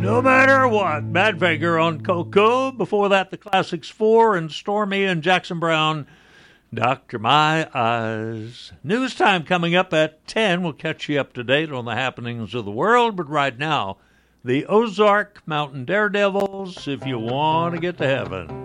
No matter what. Badfinger on Coco. Before that, the Classics 4 and Stormy and Jackson Brown. Dr. My Eyes. News time coming up at 10. We'll catch you up to date on the happenings of the world. But right now, the Ozark Mountain Daredevils, if you want to get to heaven.